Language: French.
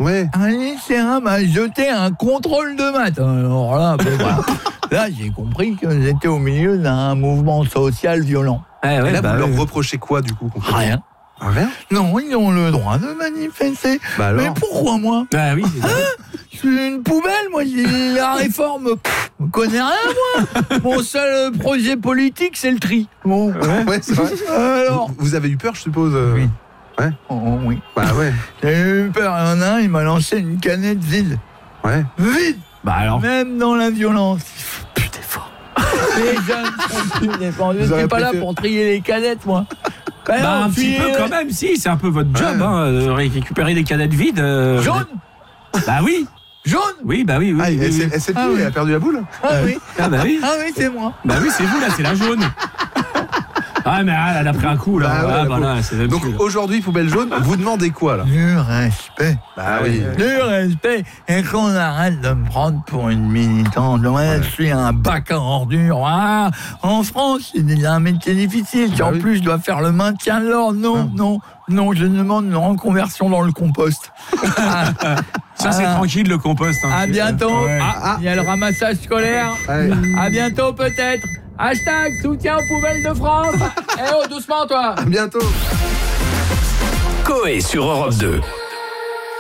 Ouais. Un lycéen m'a jeté un contrôle de maths. Alors là, là j'ai compris que j'étais au milieu d'un mouvement social violent. Et là, vous leur reprochez quoi, du coup? Rien. Rien? Non, ils ont le droit de manifester. Bah alors. Mais pourquoi moi? Ah oui, Je suis une poubelle, moi, la réforme, je connais rien, moi. Mon seul projet politique, c'est le tri. Bon. Ouais, c'est vrai. Alors. Vous avez eu peur, je suppose? Oui. Ouais. Oh, oui. Bah ouais. J'ai eu peur. Il y en a un, il m'a lancé une canette vide. Ouais. Vide. Bah alors. Même dans la violence. Il faut plus d'efforts. Les jeunes sont plus d'efforts. Je suis pas là pour trier les canettes, moi. Bah un petit peu quand même, si, c'est un peu votre job, de récupérer des canettes vides. Jaune. Bah oui. Jaune. Oui, bah oui. Ah, oui, oui. elle s'est pliée, elle a perdu la boule? Ah oui. Ah bah oui. Ah oui, c'est moi. Bah oui, c'est vous là, c'est la jaune. Ah mais elle a pris un coup là. Bah ouais, ah, la voilà, c'est même Donc plus, là. aujourd'hui, poubelle jaune, vous demandez quoi là? Du respect. Bah oui. Du respect. Et qu'on arrête de me prendre pour une militante. Ouais, je suis un bac à ordures. Ah, en France, c'est un métier difficile. Bah En oui. plus, je dois faire le maintien de l'ordre. Non, je demande une reconversion dans le compost. Ça c'est tranquille le compost. Hein. À bientôt. Ouais. Il y a le ramassage scolaire. Ouais. À bientôt peut-être. Hashtag soutien aux poubelles de France. Eh oh, doucement toi. À bientôt. Coé sur Europe 2.